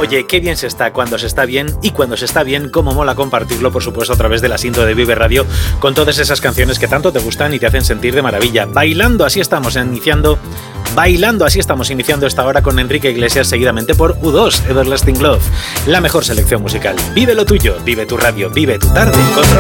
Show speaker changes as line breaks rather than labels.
Oye, qué bien se está cuando se está bien, y cuando se está bien, cómo mola compartirlo, por supuesto, a través de la cinta de Vive Radio, con todas esas canciones que tanto te gustan y te hacen sentir de maravilla. Bailando así estamos iniciando esta hora con Enrique Iglesias, seguidamente por U2, Everlasting Love, la mejor selección musical. Vive lo tuyo, vive tu radio, vive tu tarde.